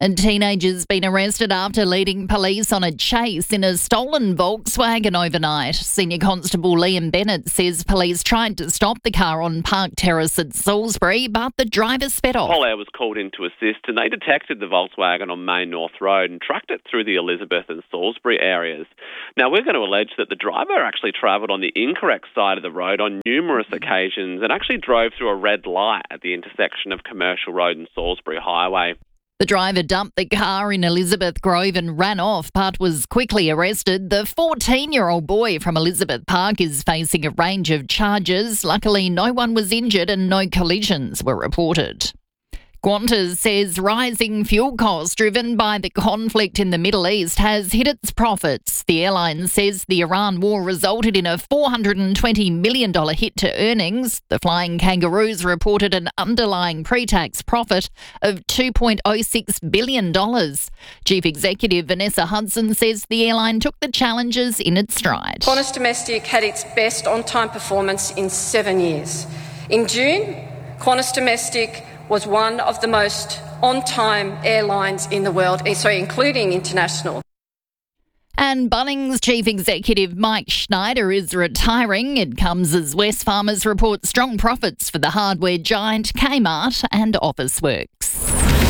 A teenager's been arrested after leading police on a chase in a stolen Volkswagen overnight. Senior Constable Liam Bennett says police tried to stop the car on Park Terrace at Salisbury, but the driver sped off. Pol Air was called in to assist and they detected the Volkswagen on Main North Road and tracked it through the Elizabeth and Salisbury areas. Now, we're going to allege that the driver actually travelled on the incorrect side of the road on numerous occasions and actually drove through a red light at the intersection of Commercial Road and Salisbury Highway. The driver dumped the car in Elizabeth Grove and ran off, but was quickly arrested. The 14-year-old boy from Elizabeth Park is facing a range of charges. Luckily, no one was injured and no collisions were reported. Qantas says rising fuel costs driven by the conflict in the Middle East has hit its profits. The airline says the Iran war resulted in a $420 million hit to earnings. The Flying Kangaroos reported an underlying pre-tax profit of $2.06 billion. Chief Executive Vanessa Hudson says the airline took the challenges in its stride. Qantas Domestic had its best on-time performance in 7 years. In June, Qantas Domestic was one of the most on-time airlines in the world, including international. And Bunnings Chief Executive Mike Schneider is retiring. It comes as Wesfarmers report strong profits for the hardware giant Kmart and Officeworks.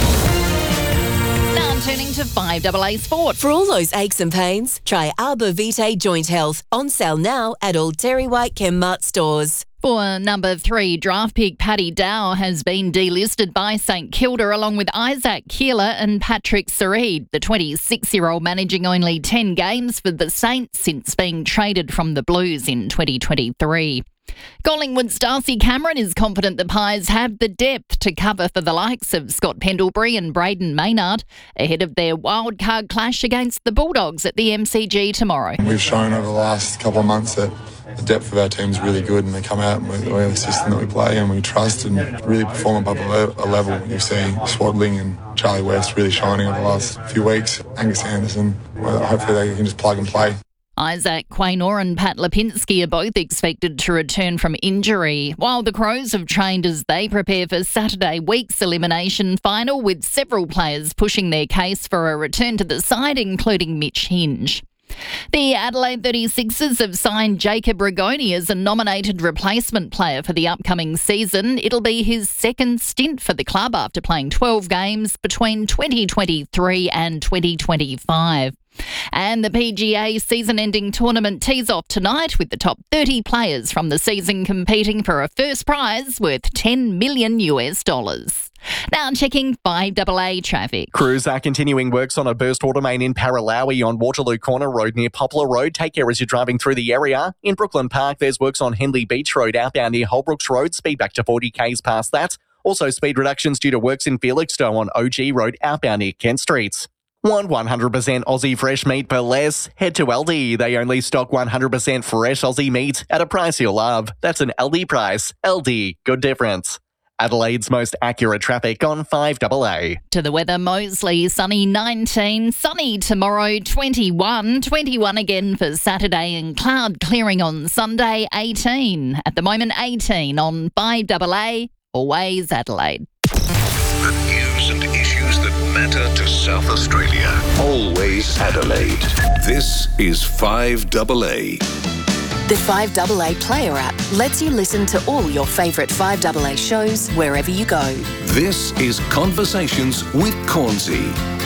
Now turning to 5AA Sport. For all those aches and pains, try Arbor Vitae Joint Health. On sale now at all Terry White Kmart stores. For number 3, draft pick Paddy Dow has been delisted by St Kilda along with Isaac Keeler and Patrick Sareed, the 26-year-old managing only 10 games for the Saints since being traded from the Blues in 2023. Collingwood's Darcy Cameron is confident the Pies have the depth to cover for the likes of Scott Pendlebury and Braden Maynard ahead of their wildcard clash against the Bulldogs at the MCG tomorrow. We've shown over the last couple of months that the depth of our team is really good, and they come out with the system that we play and we trust and really perform above a level. You've seen Swadling and Charlie West really shining over the last few weeks. Angus Anderson, hopefully they can just plug and play. Isaac Quaynor and Pat Lipinski are both expected to return from injury, while the Crows have trained as they prepare for Saturday week's elimination final, with several players pushing their case for a return to the side, including Mitch Hinge. The Adelaide 36ers have signed Jacob Rigoni as a nominated replacement player for the upcoming season. It'll be his second stint for the club after playing 12 games between 2023 and 2025. And the PGA season-ending tournament tees off tonight with the top 30 players from the season competing for a first prize worth $10 million. Now checking 5AA traffic. Crews are continuing works on a burst water main in Paralowie on Waterloo Corner Road near Poplar Road. Take care as you're driving through the area. In Brooklyn Park, there's works on Henley Beach Road outbound near Holbrooks Road. Speed back to 40 k's past that. Also speed reductions due to works in Felixstowe on OG Road outbound near Kent Street. Want 100% Aussie fresh meat for less? Head to Aldi. They only stock 100% fresh Aussie meat at a price you'll love. That's an Aldi price. Aldi, good difference. Adelaide's most accurate traffic on 5AA. To the weather, mostly sunny 19, sunny tomorrow 21, 21 again for Saturday and cloud clearing on Sunday 18. At the moment 18 on 5AA, always Adelaide. The news and issues that matter to South Australia. Always Adelaide. This is 5AA. The 5AA Player app lets you listen to all your favourite 5AA shows wherever you go. This is Conversations with Cornsey.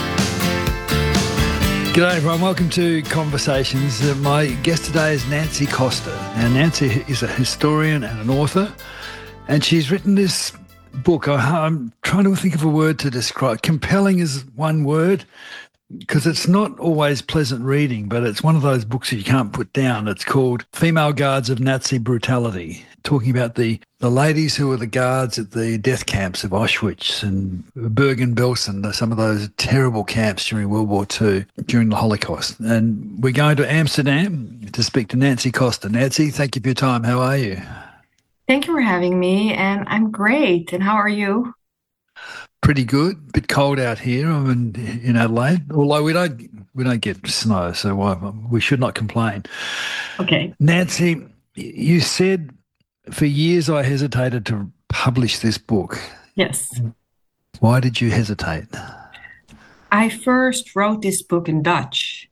G'day everyone, welcome to Conversations. My guest today is Nancy Costa. Now Nancy is a historian and an author, and she's written this book. I'm trying to think of a word to describe. Compelling is one word, because it's not always pleasant reading, but it's one of those books that you can't put down. It's called Female Guards of Nazi Brutality, talking about the ladies who were the guards at the death camps of Auschwitz and Bergen-Belsen, some of those terrible camps during World War II, during the Holocaust. And we're going to Amsterdam to speak to Nancy Costa. Nancy, thank you for your time. How are you? Thank you for having me, and I'm great. And how are you? Pretty good. Bit cold out here. I'm in Adelaide, although we don't get snow, so we should not complain. Okay. Nancy, you said for years I hesitated to publish this book. Yes. Why did you hesitate? I first wrote this book in Dutch,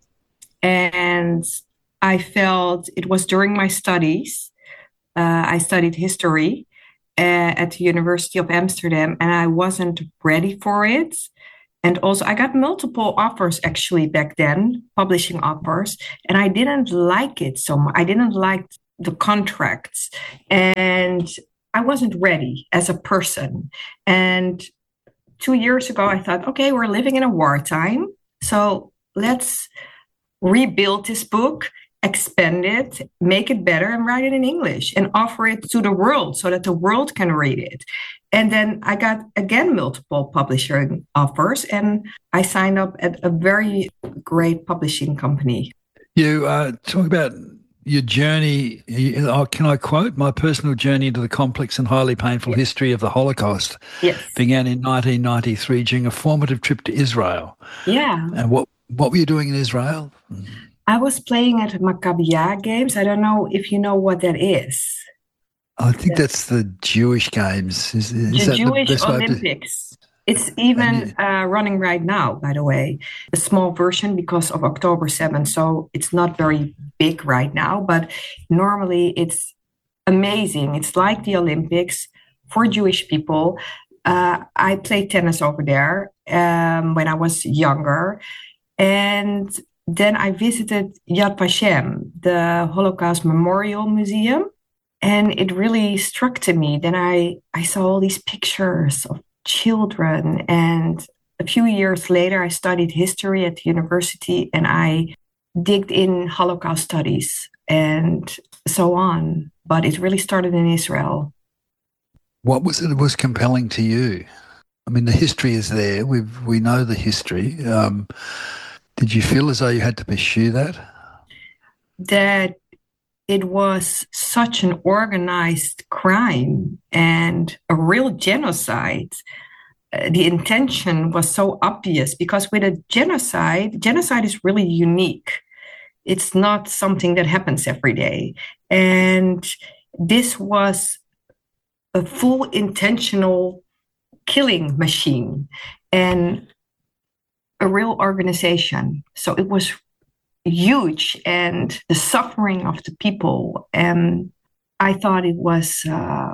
and I felt it was during my studies. I studied history at the University of Amsterdam, and I wasn't ready for it. And also, I got multiple offers actually back then, publishing offers, and I didn't like it so much. I didn't like the contracts, and I wasn't ready as a person. And 2 years ago, I thought, okay, we're living in a wartime, so let's rebuild this book, expand it, make it better, and write it in English and offer it to the world so that the world can read it. And then I got, again, multiple publishing offers, and I signed up at a very great publishing company. You talk about your journey. Can I quote? My personal journey into the complex and highly painful history of the Holocaust began in 1993 during a formative trip to Israel. Yeah. And what were you doing in Israel? I was playing at Maccabiah Games. I don't know if you know what that is. I think that's the Jewish games. Is the that Jewish the best Olympics. It's even running right now, by the way. A small version because of October 7th, so it's not very big right now, but normally it's amazing. It's like the Olympics for Jewish people. I played tennis over there when I was younger, and then I visited Yad Vashem, the Holocaust Memorial Museum, and it really struck to me. Then I saw all these pictures of children, and a few years later I studied history at the university, and I digged in Holocaust studies and so on. But it really started in Israel. What was it that was compelling to you? I mean, the history is there. We know the history. Did you feel as though you had to pursue that? That it was such an organized crime and a real genocide. The intention was so obvious because with a genocide is really unique. It's not something that happens every day. And this was a full intentional killing machine and a real organization. So it was huge, and the suffering of the people. And I thought it was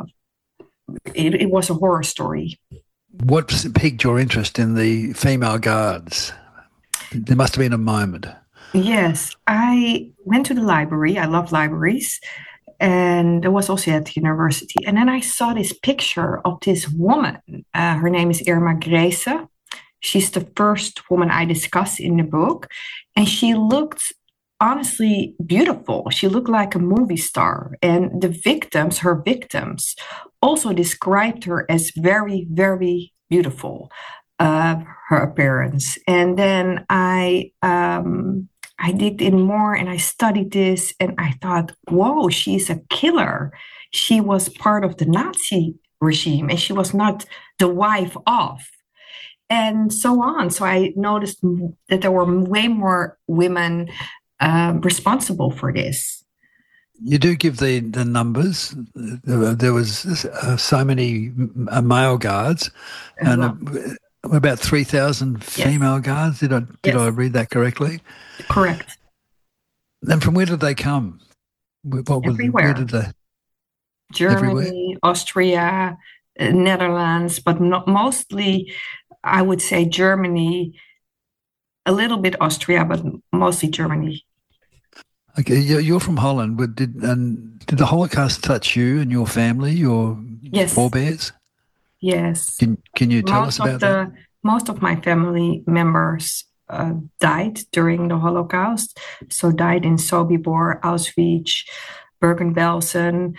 it was a horror story. What piqued your interest in the female guards? There must have been a moment. Yes, I went to the library. I love libraries. And I was also at the university. And then I saw this picture of this woman. Her name is Irma Grese. She's the first woman I discuss in the book. And she looked honestly beautiful. She looked like a movie star. And the victims, her victims, also described her as very, very beautiful, her appearance. And then I digged in more and I studied this, and I thought, whoa, she's a killer. She was part of the Nazi regime, and she was not the wife of. And so on. So I noticed that there were way more women responsible for this. You do give the numbers. There was so many male guards, and about 3,000 female guards. Did I read that correctly? Correct. And from where did they come? Everywhere. Where did they? Germany, everywhere? Austria, Netherlands, but not mostly. I would say Germany, a little bit Austria, but mostly Germany. Okay, you're from Holland, but did the Holocaust touch you and your family, your forebears? Yes. Can you tell us about that? Most of my family members died during the Holocaust, so died in Sobibor, Auschwitz, Bergen-Belsen.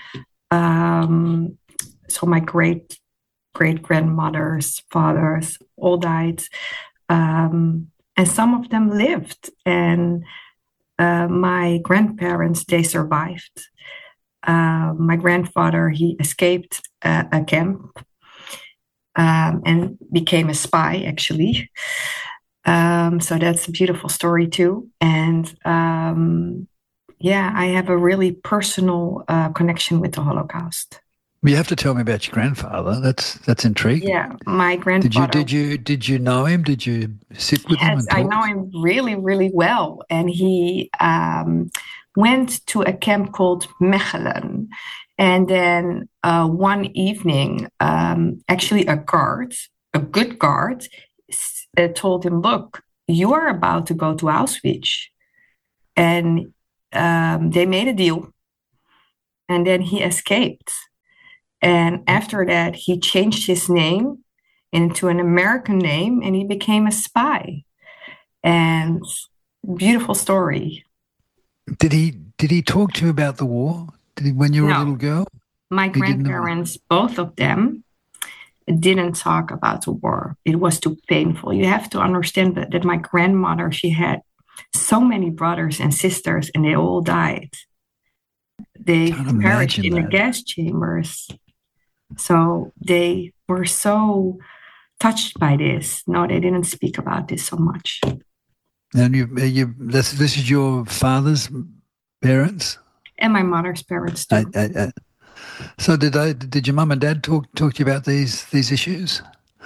So my great-grandmothers, fathers, all died. And some of them lived. And my grandparents, they survived. My grandfather, he escaped a camp and became a spy, actually. So that's a beautiful story, too. And I have a really personal connection with the Holocaust. You have to tell me about your grandfather. That's intriguing. Yeah, my grandfather. Did you know him? Did you sit with him? Yes, I know him really, really well. And he went to a camp called Mechelen. And then one evening, actually a good guard, told him, look, you are about to go to Auschwitz. And they made a deal. And then he escaped. And after that, he changed his name into an American name and he became a spy. And beautiful story. Did he talk to you about the war? When you were a little girl? My grandparents, both of them, didn't talk about the war. It was too painful. You have to understand that my grandmother, she had so many brothers and sisters and they all died. They perished in the gas chambers. So they were so touched by this. No, they didn't speak about this so much. And this is your father's parents? And my mother's parents too. So did your mum and dad talk to you about these issues?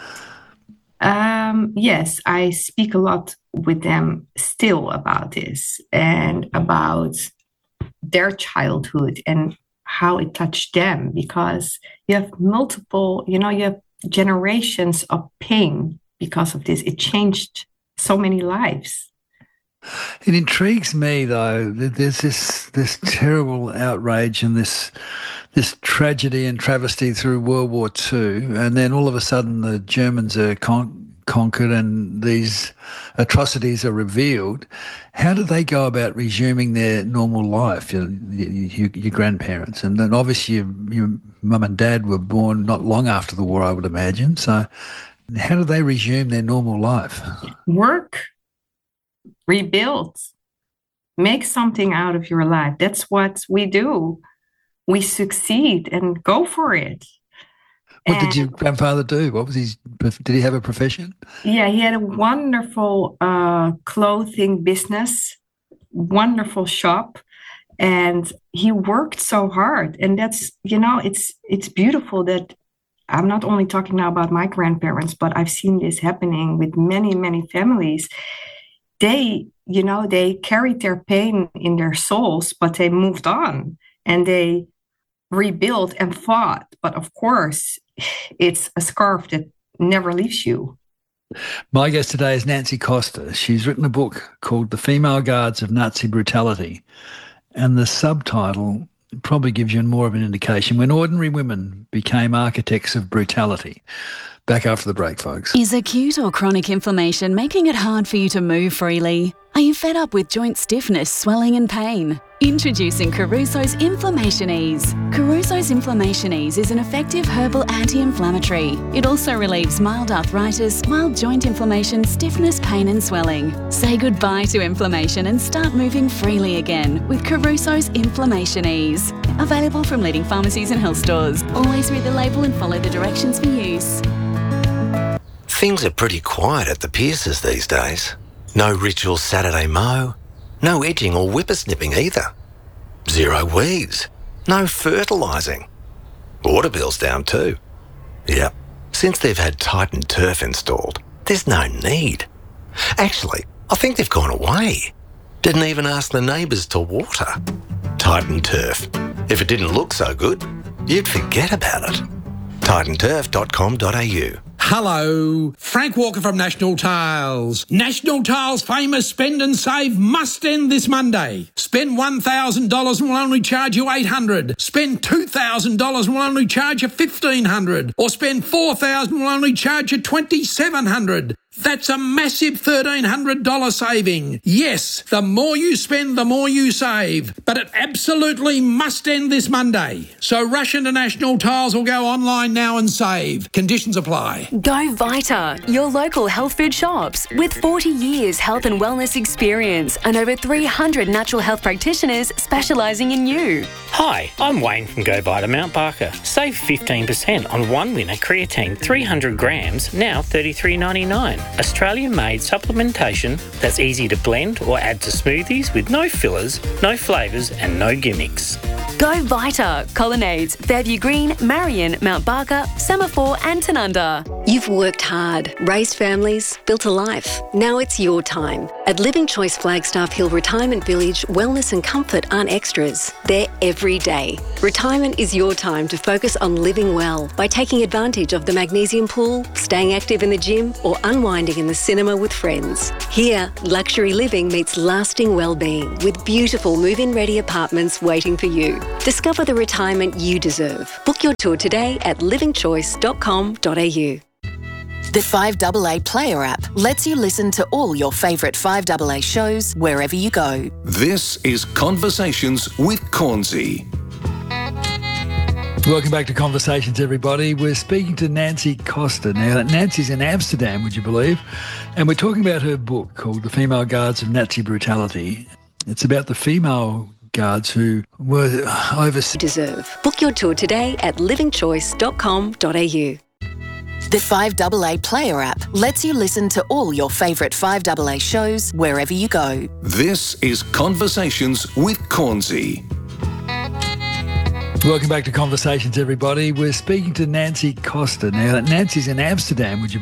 Yes, I speak a lot with them still about this and about their childhood and how it touched them, because you have you have generations of pain because of this. It changed so many lives. It intrigues me, though, that there's this terrible outrage and this tragedy and travesty through World War II, and then all of a sudden the Germans are conquered and these atrocities are revealed. How do they go about resuming their normal life, your grandparents? And then obviously your mum and dad were born not long after the war, I would imagine. So how do they resume their normal life? Work. Rebuild, make something out of your life. That's what we do. We succeed and go for it. What did your grandfather do? Did he have a profession? Yeah, he had a wonderful clothing business, wonderful shop, and he worked so hard. And that's, it's beautiful that I'm not only talking now about my grandparents, but I've seen this happening with many, many families. They carried their pain in their souls, but they moved on and they rebuilt and fought. But of course, it's a scarf that never leaves you. My guest today is Nancy Koster. She's written a book called The Female Guards of Nazi Brutality. And the subtitle probably gives you more of an indication. When ordinary women became architects of brutality. Back after the break, folks. Is acute or chronic inflammation making it hard for you to move freely? Are you fed up with joint stiffness, swelling and pain? Introducing Caruso's Inflammation Ease. Caruso's Inflammation Ease is an effective herbal anti-inflammatory. It also relieves mild arthritis, mild joint inflammation, stiffness, pain and swelling. Say goodbye to inflammation and start moving freely again with Caruso's Inflammation Ease. Available from leading pharmacies and health stores. Always read the label and follow the directions for use. Things are pretty quiet at the Pierces these days. No ritual Saturday mow, no edging or whippersnipping either. Zero weeds, no fertilising. Water bill's down too. Yep, since they've had Titan Turf installed, there's no need. Actually, I think they've gone away. Didn't even ask the neighbours to water. Titan Turf. If it didn't look so good, you'd forget about it. titanturf.com.au. Hello, Frank Walker from National Tiles. National Tiles' famous Spend and Save must end this Monday. Spend $1,000 and we'll only charge you $800. Spend $2,000 and we'll only charge you $1,500. Or spend $4,000 and we'll only charge you $2,700. That's a massive $1,300 saving. Yes, the more you spend, the more you save. But it absolutely must end this Monday. So rush into National Tiles or go online now and save. Conditions apply. Go Vita, your local health food shops. With 40 years health and wellness experience and over 300 natural health practitioners specialising in you. Hi, I'm Wayne from Go Vita Mount Barker. Save 15% on one winner creatine 300 grams, now $33.99. Australian-made supplementation that's easy to blend or add to smoothies with no fillers, no flavours and no gimmicks. Go Vita, Colonnades, Fairview Green, Marion, Mount Barker, Semaphore and Tanunda. You've worked hard, raised families, built a life. Now it's your time. At Living Choice Flagstaff Hill Retirement Village, wellness and comfort aren't extras. They're every day. Retirement is your time to focus on living well by taking advantage of the magnesium pool, staying active in the gym or unwinding in the cinema with friends. Here, luxury living meets lasting well-being with beautiful move-in ready apartments waiting for you. Discover the retirement you deserve. Book your tour today at livingchoice.com.au. The 5AA Player app lets you listen to all your favourite 5AA shows wherever you go. This is Conversations with Cornsey. Welcome back to Conversations, everybody. We're speaking to Nancy Costa. Now, Nancy's in Amsterdam, would you believe? And we're talking about her book called The Female Guards of Nazi Brutality. It's about the female guards who were overseas. Deserve. Book your tour today at livingchoice.com.au. The 5AA Player app lets you listen to all your favourite 5AA shows wherever you go. This is Conversations with Cornsey. Welcome back to Conversations, everybody. We're speaking to Nancy Costa. Now, Nancy's in Amsterdam, would you